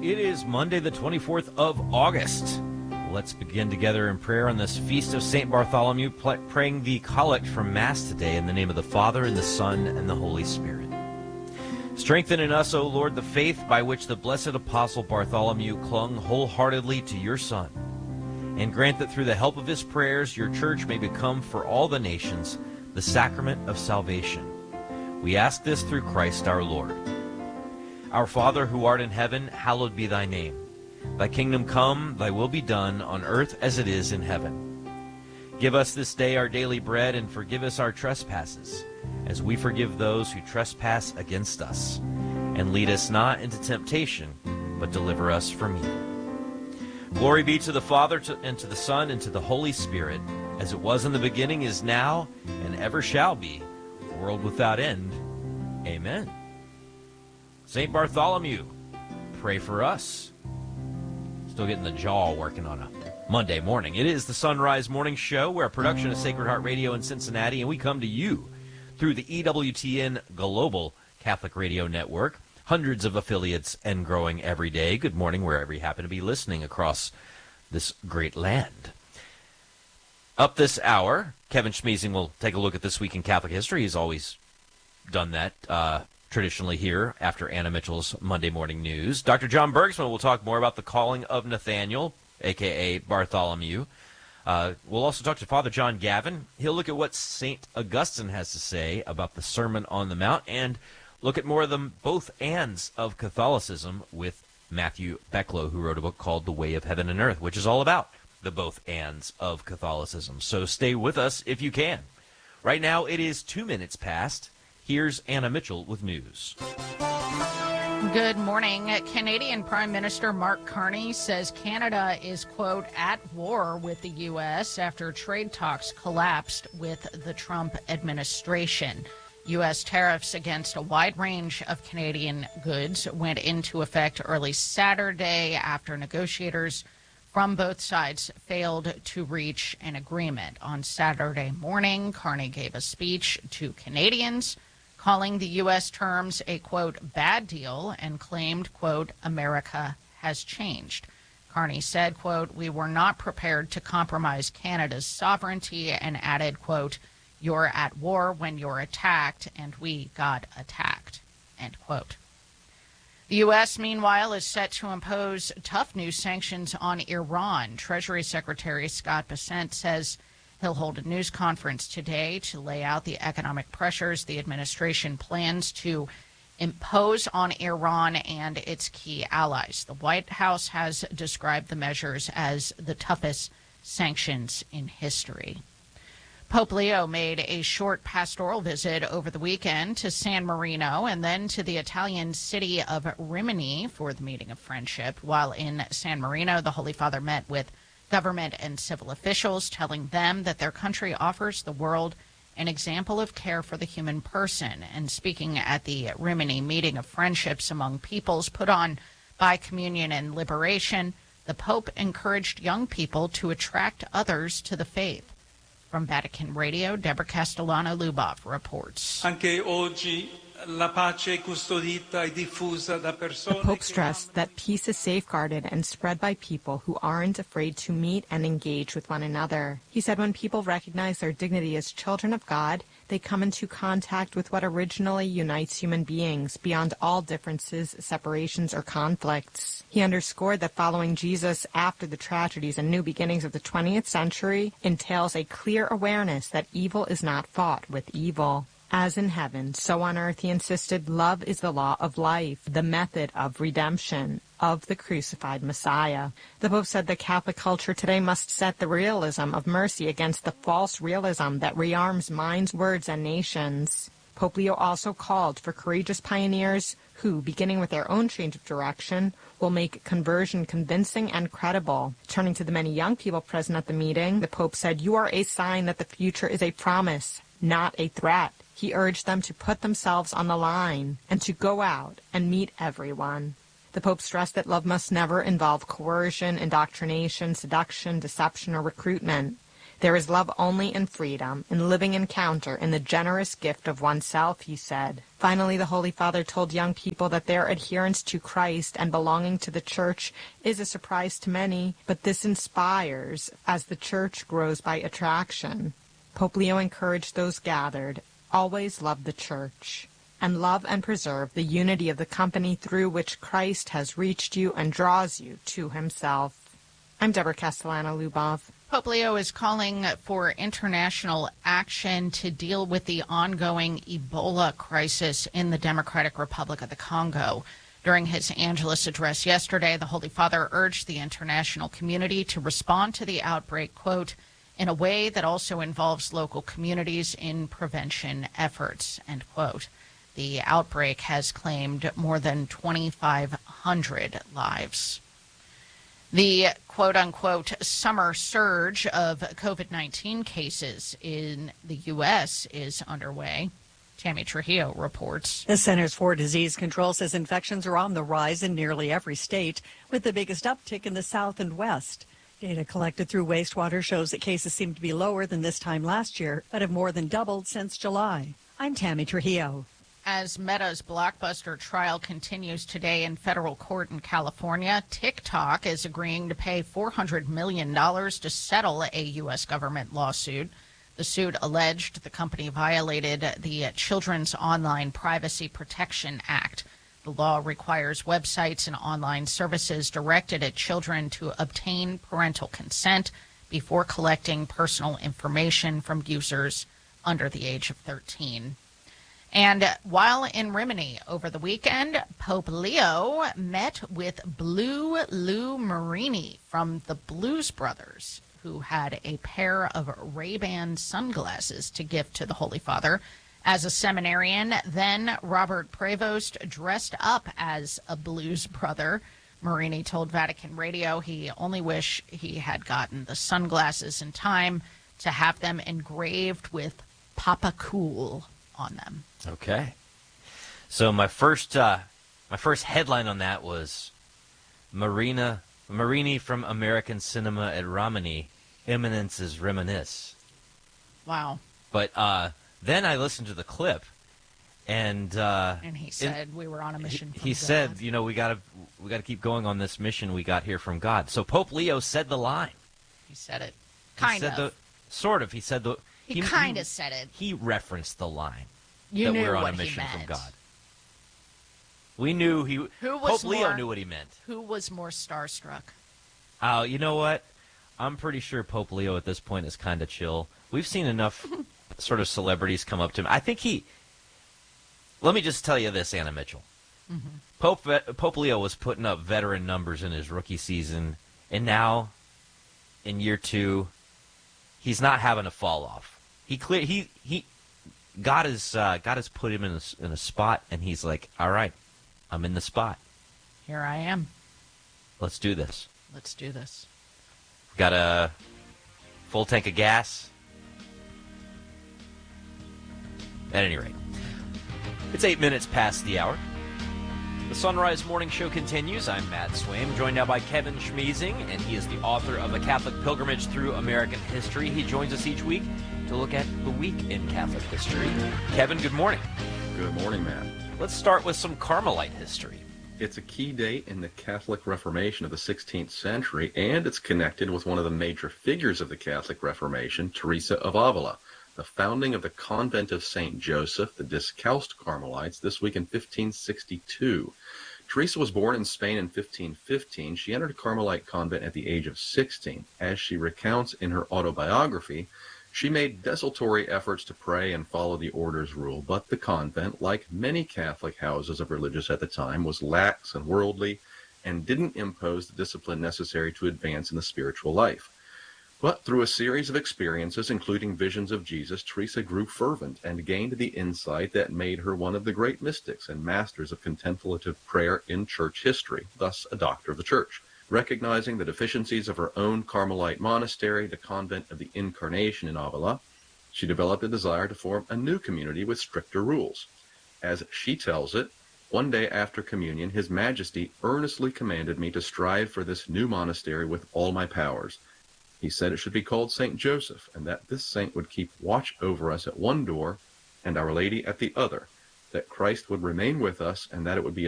It is Monday, the 24th of August. Let's begin together in prayer on this feast of St. Bartholomew, praying the collect from Mass today in the name of the Father, and the Son, and the Holy Spirit. Strengthen in us, O Lord, the faith by which the blessed Apostle Bartholomew clung wholeheartedly to your Son, and grant that through the help of his prayers your church may become for all the nations the sacrament of salvation. We ask this through Christ our Lord. Our Father, who art in heaven, hallowed be thy name. Thy kingdom come, thy will be done, on earth as it is in heaven. Give us this day our daily bread, and forgive us our trespasses, as we forgive those who trespass against us. And lead us not into temptation, but deliver us from evil. Glory be to the Father, and to the Son, and to the Holy Spirit, as it was in the beginning, is now, and ever shall be, world without end. Amen. St. Bartholomew, pray for us. Still getting the jaw working on a Monday morning. It is the Sunrise Morning Show. We're a production of Sacred Heart Radio in Cincinnati, and we come to you through the EWTN Global Catholic Radio Network. Hundreds of affiliates and growing every day. Good morning wherever you happen to be listening across this great land. Up this hour, Kevin Schmeezing will take a look at This Week in Catholic History. He's always done that traditionally here after Anna Mitchell's Monday Morning News. Dr. John Bergsman will talk more about the calling of Nathaniel, a.k.a. Bartholomew. We'll also talk to Father John Gavin. He'll look at what St. Augustine has to say about the Sermon on the Mount and look at more of the both ands of Catholicism with Matthew Becklow, who wrote a book called The Way of Heaven and Earth, which is all about the both ands of Catholicism. So stay with us if you can. Right now it is 2 minutes past. Here's Anna Mitchell with news. Good morning. Canadian Prime Minister Mark Carney says Canada is, quote, at war with the U.S. after trade talks collapsed with the Trump administration. U.S. tariffs against a wide range of Canadian goods went into effect early Saturday after negotiators from both sides failed to reach an agreement. On Saturday morning, Carney gave a speech to Canadians, calling the U.S. terms a, quote, bad deal, and claimed, quote, America has changed. Carney said, quote, we were not prepared to compromise Canada's sovereignty, and added, quote, you're at war when you're attacked, and we got attacked, end quote. The U.S., meanwhile, is set to impose tough new sanctions on Iran. Treasury Secretary Scott Bessent says he'll hold a news conference today to lay out the economic pressures the administration plans to impose on Iran and its key allies. The White House has described the measures as the toughest sanctions in history. Pope Leo made a short pastoral visit over the weekend to San Marino and then to the Italian city of Rimini for the meeting of friendship. While in San Marino, the Holy Father met with government and civil officials, telling them that their country offers the world an example of care for the human person. And speaking at the Rimini meeting of friendships among peoples put on by Communion and Liberation, the Pope encouraged young people to attract others to the faith. From Vatican Radio, Deborah Castellano-Lubov reports. The Pope stressed that peace is safeguarded and spread by people who aren't afraid to meet and engage with one another. He said when people recognize their dignity as children of God, they come into contact with what originally unites human beings beyond all differences, separations, or conflicts. He underscored that following Jesus after the tragedies and new beginnings of the 20th century entails a clear awareness that evil is not fought with evil. As in heaven, so on earth, he insisted, love is the law of life, the method of redemption, of the crucified Messiah. The Pope said the Catholic culture today must set the realism of mercy against the false realism that rearms minds, words, and nations. Pope Leo also called for courageous pioneers who, beginning with their own change of direction, will make conversion convincing and credible. Turning to the many young people present at the meeting, the Pope said, you are a sign that the future is a promise, not a threat. He urged them to put themselves on the line and to go out and meet everyone. The Pope stressed that love must never involve coercion, indoctrination, seduction, deception, or recruitment. There is love only in freedom, in living encounter, in the generous gift of oneself, he said. Finally, the Holy Father told young people that their adherence to Christ and belonging to the Church is a surprise to many, but this inspires as the Church grows by attraction. Pope Leo encouraged those gathered, always love the Church, and love and preserve the unity of the company through which Christ has reached you and draws you to himself. I'm Deborah Castellano-Lubov. Pope Leo is calling for international action to deal with the ongoing Ebola crisis in the Democratic Republic of the Congo. During his Angelus address yesterday, the Holy Father urged the international community to respond to the outbreak, quote, in a way that also involves local communities in prevention efforts, end quote. The outbreak has claimed more than 2,500 lives. The quote-unquote summer surge of COVID-19 cases in the U.S. is underway. Tammy Trujillo reports. The Centers for Disease Control says infections are on the rise in nearly every state, with the biggest uptick in the South and West. Data collected through wastewater shows that cases seem to be lower than this time last year, but have more than doubled since July. I'm Tammy Trujillo. As Meta's Blockbuster trial continues today in federal court in California, TikTok is agreeing to pay $400 million to settle a U.S. government lawsuit. The suit alleged the company violated the Children's Online Privacy Protection Act. The law requires websites and online services directed at children to obtain parental consent before collecting personal information from users under the age of 13. And while in Rimini over the weekend, Pope Leo met with Blue Lou Marini from the Blues Brothers, who had a pair of Ray-Ban sunglasses to gift to the Holy Father. As a seminarian, then Robert Prevost dressed up as a blues brother. Marini told Vatican Radio he only wished he had gotten the sunglasses in time to have them engraved with Papa Cool on them. Okay. So my first headline on that was Marini from American Cinema at Romani, Eminence's Reminisce. Wow. But then I listened to the clip, and he said we were on a mission from he God. said, you know, we got to keep going on this mission we got here from God. So Pope Leo said the line. He said it. Sort of. He said the. He kind of said it. He referenced the line. You that knew we're on what a mission he meant. from God. We knew he. Pope Leo knew what he meant. Who was more starstruck? Oh, you know what? I'm pretty sure Pope Leo at this point is kind of chill. We've seen enough sort of celebrities come up to him. I think he. Let me just tell you this, Anna Mitchell. Mm-hmm. Pope Leo was putting up veteran numbers in his rookie season, and now, in year 2, he's not having a fall off. God has put him in a spot, and he's like, all right, I'm in the spot. Here I am. Let's do this. Let's do this. Got a full tank of gas. At any rate, it's 8 minutes past the hour. The Sunrise Morning Show continues. I'm Matt Swaim, joined now by Kevin Schmeezing, and he is the author of A Catholic Pilgrimage Through American History. He joins us each week to look at the week in Catholic history. Kevin, good morning. Good morning, Matt. Let's start with some Carmelite history. It's a key date in the Catholic Reformation of the 16th century, and it's connected with one of the major figures of the Catholic Reformation, Teresa of Avila, the founding of the Convent of St. Joseph, the Discalced Carmelites, this week in 1562. Teresa was born in Spain in 1515. She entered a Carmelite convent at the age of 16. As she recounts in her autobiography, she made desultory efforts to pray and follow the order's rule, but the convent, like many Catholic houses of religious at the time, was lax and worldly and didn't impose the discipline necessary to advance in the spiritual life. But through a series of experiences, including visions of Jesus, Teresa grew fervent and gained the insight that made her one of the great mystics and masters of contemplative prayer in church history, thus a doctor of the church. Recognizing the deficiencies of her own Carmelite monastery, the Convent of the Incarnation in Avila, she developed a desire to form a new community with stricter rules. As she tells it, one day after communion, His Majesty earnestly commanded me to strive for this new monastery with all my powers. He said it should be called St. Joseph, and that this saint would keep watch over us at one door and Our Lady at the other, that Christ would remain with us, and that it would be